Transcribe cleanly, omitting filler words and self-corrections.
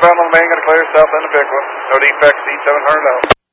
Northbound on the main, going to clear south end of Pickwa. No defects, E700 out.